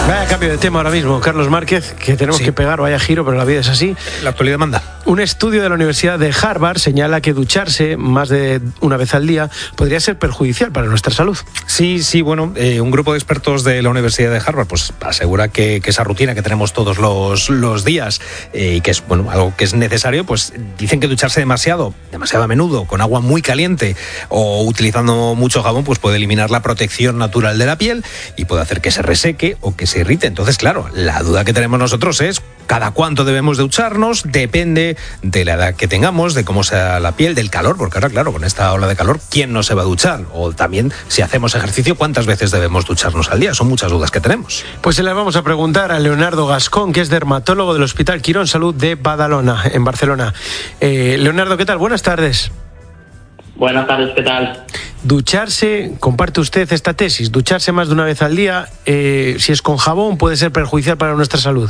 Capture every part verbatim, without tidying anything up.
Vaya cambio de tema ahora mismo, Carlos Márquez, que tenemos sí. que pegar, vaya giro, pero la vida es así. La actualidad manda. Un estudio de la Universidad de Harvard señala que ducharse más de una vez al día podría ser perjudicial para nuestra salud. Sí, sí, bueno, eh, un grupo de expertos de la Universidad de Harvard pues asegura que, que esa rutina que tenemos todos los, los días eh, y que es bueno algo que es necesario, pues dicen que ducharse demasiado, demasiado a menudo, con agua muy caliente o utilizando mucho jabón, pues puede eliminar la protección natural de la piel y puede hacer que se reseque o que se irrite. Entonces, claro, la duda que tenemos nosotros es cada cuánto debemos ducharnos, depende de la edad que tengamos, de cómo sea la piel, del calor, porque ahora, claro, con esta ola de calor, ¿quién no se va a duchar? O también, si hacemos ejercicio, ¿cuántas veces debemos ducharnos al día? Son muchas dudas que tenemos. Pues se las vamos a preguntar a Leonardo Gascón, que es dermatólogo del Hospital Quirón Salud de Badalona, en Barcelona. Eh, Leonardo, ¿qué tal? Buenas tardes. Buenas tardes, ¿qué tal? Ducharse, comparte usted esta tesis, ducharse más de una vez al día, eh, si es con jabón, puede ser perjudicial para nuestra salud.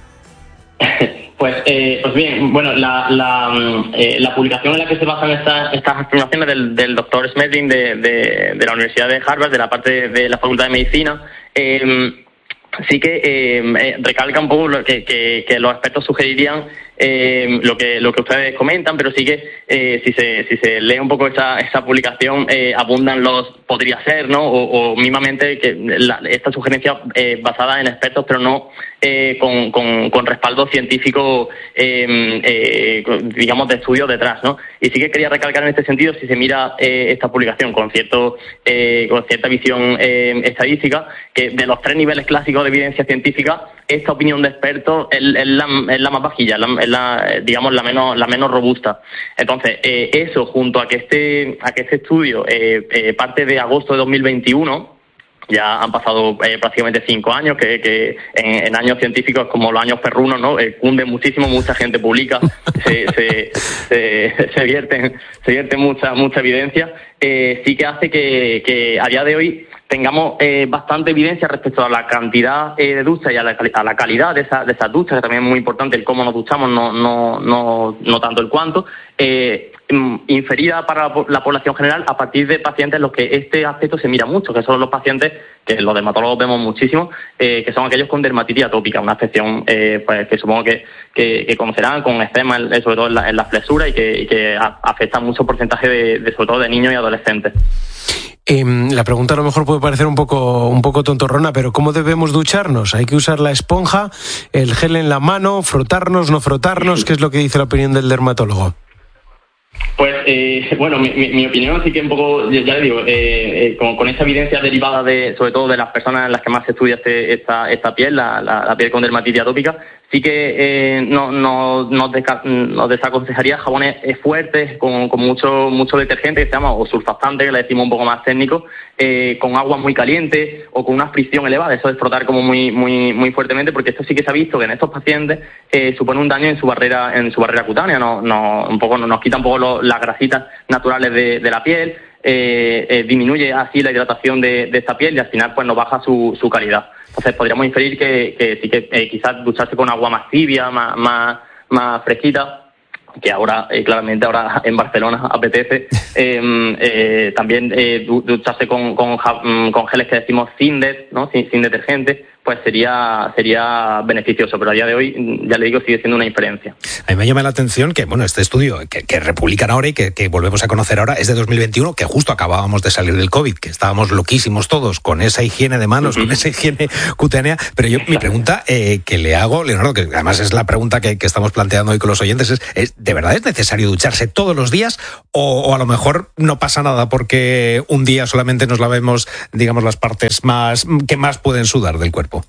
Pues, eh, pues bien, bueno, la, la, eh, la publicación en la que se basan estas, estas afirmaciones del, del doctor Smedlin de, de, de la Universidad de Harvard, de la parte de la Facultad de Medicina, eh, sí que eh, recalca un poco lo que, que, que los expertos sugerirían eh, lo que lo que ustedes comentan, pero sí que eh, si se si se lee un poco esa esa publicación eh, abundan los podría ser, ¿no? O, o mismamente que la, esta sugerencia eh, basada en expertos, pero no eh, con, con con respaldo científico, eh, eh, digamos de estudio detrás, ¿no? Y sí que quería recalcar en este sentido, si se mira eh, esta publicación con cierto eh, con cierta visión eh, estadística, que de los tres niveles clásicos de evidencia científica, esta opinión de expertos es, es, la, es la más vajilla, es la, es la, digamos la menos la menos robusta. Entonces eh, eso junto a que este a que este estudio eh, eh, parte de agosto de dos mil veintiuno, ya han pasado eh, prácticamente cinco años, que, que en, en años científicos como los años perrunos, ¿no? Eh, cunde muchísimo, mucha gente publica, se, se, se, se vierten se vierte mucha mucha evidencia. Eh, sí que hace que, que a día de hoy tengamos eh, bastante evidencia respecto a la cantidad eh, de duchas y a la, a la calidad de, esa, de esas duchas, que también es muy importante el cómo nos duchamos, no no no no tanto el cuánto, eh, inferida para la población general a partir de pacientes en los que este aspecto se mira mucho, que son los pacientes que los dermatólogos vemos muchísimo, eh, que son aquellos con dermatitis atópica, una afección eh, pues que supongo que, que, que conocerán, con eczema sobre todo en la, en la flexura y que, y que afecta mucho porcentaje de, de sobre todo de niños y adolescentes. Eh, la pregunta a lo mejor puede parecer un poco un poco tontorrona, pero ¿cómo debemos ducharnos? ¿Hay que usar la esponja, el gel en la mano, frotarnos, no frotarnos? ¿Qué es lo que dice la opinión del dermatólogo? Pues, eh, bueno, mi, mi, mi opinión sí que un poco, ya le digo, eh, eh, con, con esa evidencia derivada de, sobre todo de las personas en las que más se estudia este, esta, esta piel, la, la, la piel con dermatitis atópica, sí que eh, no, no, nos, desca- nos desaconsejaría jabones fuertes, con, con mucho mucho detergente, que se llama, o surfactante, que le decimos un poco más técnico, eh, con agua muy caliente o con una fricción elevada, eso es frotar como muy muy muy fuertemente, porque esto sí que se ha visto que en estos pacientes eh, supone un daño en su barrera en su barrera cutánea, no, no, un poco nos quita un poco lo, las grasitas naturales de, de la piel, eh, eh, disminuye así la hidratación de, de esta piel y al final pues nos baja su, su calidad. Entonces podríamos inferir que, que sí que eh, quizás ducharse con agua más tibia, más, más, más fresquita, que ahora, eh, claramente ahora en Barcelona apetece, eh, eh, también eh, ducharse con, con, con geles que decimos Cindet, ¿no? sin, sin detergente, pues sería sería beneficioso, pero a día de hoy, ya le digo, sigue siendo una inferencia. A mí me llama la atención que, bueno, este estudio que, que republican ahora y que, que volvemos a conocer ahora es de dos mil veintiuno, que justo acabábamos de salir del COVID, que estábamos loquísimos todos con esa higiene de manos, uh-huh. con esa higiene cutánea, pero yo, mi pregunta eh, que le hago, Leonardo, que además es la pregunta que, que estamos planteando hoy con los oyentes, es, es ¿de verdad es necesario ducharse todos los días o, o a lo mejor no pasa nada porque un día solamente nos lavemos, digamos, las partes más que más pueden sudar del cuerpo?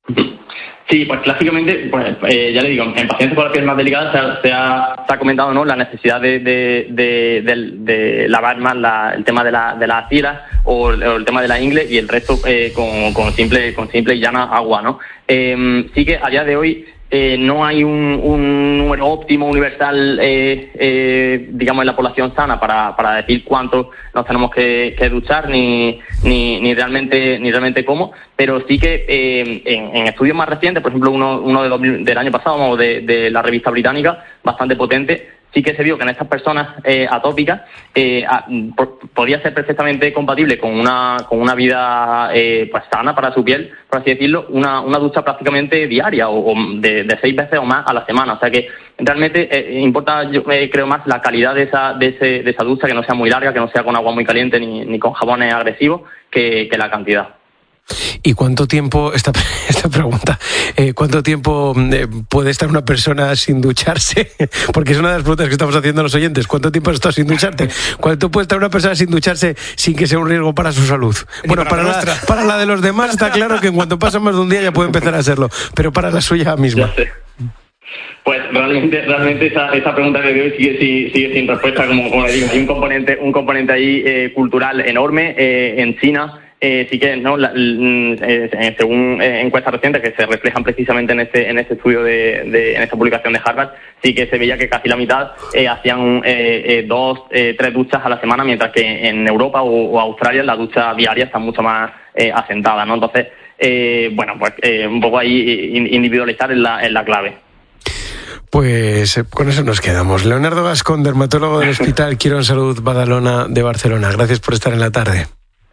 Sí, pues clásicamente, pues, eh, ya le digo, en pacientes con la piel más delicada se ha, se ha, se ha comentado, ¿no?, la necesidad de, de, de, de, de lavar más la, el tema de la de las axilas o el, o el tema de la ingle y el resto eh, con, con simple con simple y llana agua, ¿no? Eh, sí que a día de hoy Eh, no hay un, un número óptimo universal, eh, eh, digamos, en la población sana para, para decir cuánto nos tenemos que, que duchar ni, ni, ni realmente ni realmente cómo, pero sí que eh, en, en estudios más recientes, por ejemplo uno, uno de dos mil, del año pasado, de, de la revista británica, bastante potente, sí que se vio que en estas personas eh, atópicas eh, a, por, podía ser perfectamente compatible con una con una vida eh, pues sana para su piel, por así decirlo, una, una ducha prácticamente diaria o, o de, de seis veces o más a la semana. O sea que realmente eh, importa, yo eh, creo más la calidad de esa de, ese, de esa ducha, que no sea muy larga, que no sea con agua muy caliente ni, ni con jabones agresivos, que, que la cantidad. ¿Y cuánto tiempo, esta, esta pregunta, eh, cuánto tiempo eh, puede estar una persona sin ducharse? Porque es una de las preguntas que estamos haciendo a los oyentes. ¿Cuánto tiempo has estado sin ducharte? ¿Cuánto puede estar una persona sin ducharse sin que sea un riesgo para su salud? Bueno, para, para, la, para la de los demás está claro que en cuanto pasa más de un día ya puede empezar a serlo, pero para la suya misma. Ya sé. Pues realmente, realmente esa, esa pregunta que hoy sigue, sigue, sigue sin respuesta, como, como le digo. Hay un componente, un componente ahí eh, cultural enorme. Eh, en China eh, sí que, ¿no? La, eh, según eh, encuestas recientes que se reflejan precisamente en este, en este estudio de, de, en esta publicación de Harvard, sí que se veía que casi la mitad eh, hacían eh, eh, dos, eh, tres duchas a la semana, mientras que en Europa o, o Australia la ducha diaria está mucho más eh, asentada, ¿no? Entonces, eh, bueno, pues eh, un poco ahí individualizar es la, es la clave. Pues con eso nos quedamos. Leonardo Gascón, dermatólogo del Hospital Quirón Salud Badalona de Barcelona. Gracias por estar en la tarde.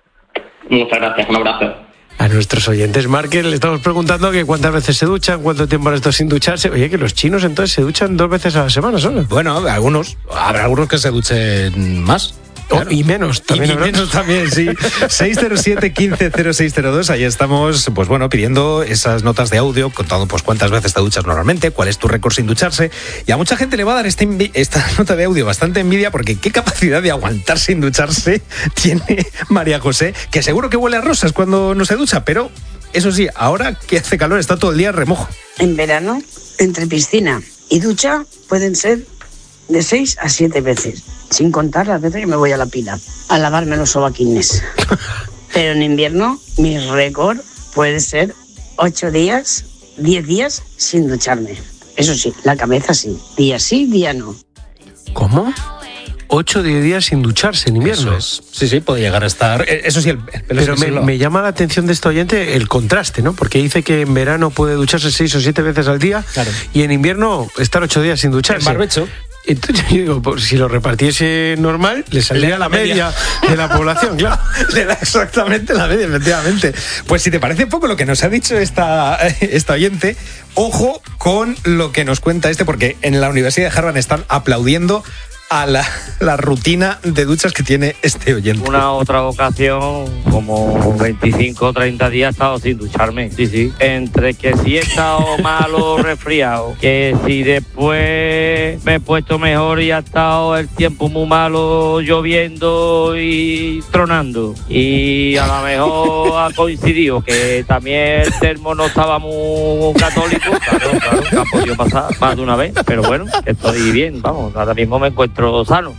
Muchas gracias, un abrazo. A nuestros oyentes, Márquez, le estamos preguntando que cuántas veces se duchan, cuánto tiempo han estado sin ducharse. Oye, que los chinos entonces se duchan dos veces a la semana solo. Bueno, algunos, habrá algunos que se duchen más. Claro. Oh, y menos también. Y, y menos también, sí. seis cero siete, quince cero seis cero dos, ahí estamos, pues bueno, pidiendo esas notas de audio, contando pues cuántas veces te duchas normalmente, cuál es tu récord sin ducharse. Y a mucha gente le va a dar este envi- esta nota de audio bastante envidia, porque qué capacidad de aguantar sin ducharse tiene María José, que seguro que huele a rosas cuando no se ducha, pero eso sí, ahora que hace calor está todo el día remojo. En verano, entre piscina y ducha, pueden ser de seis a siete veces, sin contar las veces que me voy a la pila a lavarme los sobaquines. Pero en invierno mi récord puede ser ocho días, diez días sin ducharme. Eso sí, la cabeza sí, día sí, día no. ¿Cómo? ocho o diez días sin ducharse en invierno. Eso es. Sí, sí, puede llegar a estar. Eso sí, el, el pelo. Pero me, me llama la atención de este oyente el contraste, ¿no? Porque dice que en verano puede ducharse seis o siete veces al día, claro, y en invierno estar ocho días sin ducharse. En barbecho. Entonces yo digo, pues, si lo repartiese normal, le saldría la media, media de la población, claro. Le da exactamente la media, efectivamente. Pues si te parece poco lo que nos ha dicho esta, esta oyente, ojo con lo que nos cuenta este, porque en la Universidad de Harvard están aplaudiendo a la, la rutina de duchas que tiene este oyente. Una otra ocasión, como veinticinco o treinta días he estado sin ducharme, sí, sí. Entre que si he estado malo o resfriado, que si después me he puesto mejor y ha estado el tiempo muy malo, lloviendo y tronando. Y a lo mejor ha coincidido que también el termo no estaba muy católico, claro, claro, que ha podido pasar más de una vez, pero bueno, estoy bien, vamos, ahora mismo me encuentro sano.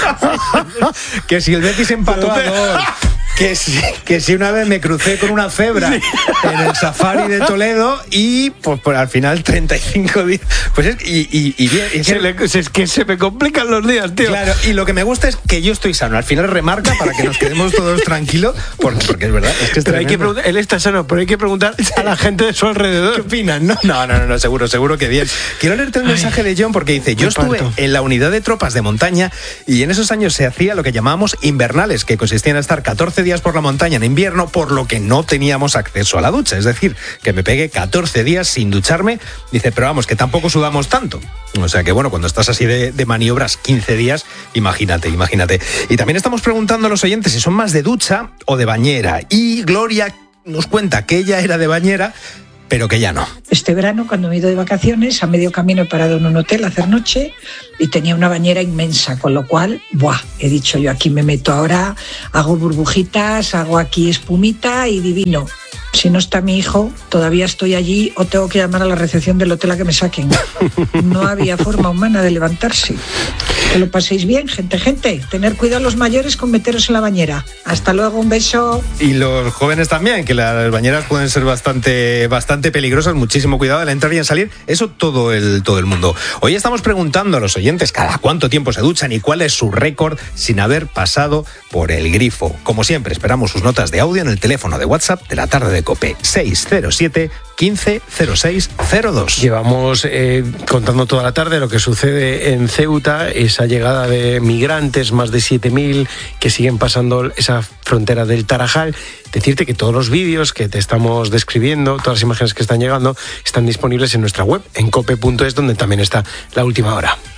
Que si el Betis empató a dos, que si, que si una vez me crucé con una cebra en el safari de Toledo y pues, pues al final treinta y cinco días, pues es, y, y, y bien, es, se le, es que se me complican los días, tío. Claro, y lo que me gusta es que yo estoy sano. Al final remarca para que nos quedemos todos tranquilos, porque, porque es verdad, es que es pero hay que preguntar, él está sano, pero hay que preguntar a la gente de su alrededor. ¿Qué opinan? No, no, no, no, seguro, seguro que bien. Quiero leerte un mensaje de John porque dice: yo estuve parto. en la unidad de tropas de montaña y en esos años se hacía lo que llamábamos invernales, que consistían en estar catorce días por la montaña en invierno, por lo que no teníamos acceso a la ducha. Es decir, que me pegué catorce días sin ducharme. Dice, pero vamos, que tampoco sudamos tanto. O sea que bueno, cuando estás así de, de maniobras quince días, imagínate, imagínate. Y también estamos preguntando a los oyentes si son más de ducha o de bañera. Y Gloria nos cuenta que ella era de bañera, pero que ya no. Este verano, cuando me he ido de vacaciones, a medio camino he parado en un hotel a hacer noche y tenía una bañera inmensa, con lo cual, ¡buah! He dicho yo, aquí me meto ahora, hago burbujitas, hago aquí espumita y divino. Si no está mi hijo, todavía estoy allí o tengo que llamar a la recepción del hotel a que me saquen. No había forma humana de levantarse. Que lo paséis bien, gente, gente. Tener cuidado los mayores con meteros en la bañera. Hasta luego, un beso. Y los jóvenes también, que las bañeras pueden ser bastante, bastante peligrosas. Muchísimo cuidado al entrar y al salir. Eso todo el, todo el mundo. Hoy estamos preguntando a los oyentes cada cuánto tiempo se duchan y cuál es su récord sin haber pasado por el grifo. Como siempre, esperamos sus notas de audio en el teléfono de WhatsApp de la tarde de COPE seis cero siete, quince cero seis cero dos. Llevamos eh, contando toda la tarde lo que sucede en Ceuta, esa llegada de migrantes, más de siete mil que siguen pasando esa frontera del Tarajal. Decirte que todos los vídeos que te estamos describiendo, todas las imágenes que están llegando, están disponibles en nuestra web, en cope punto es, donde también está La Última Hora.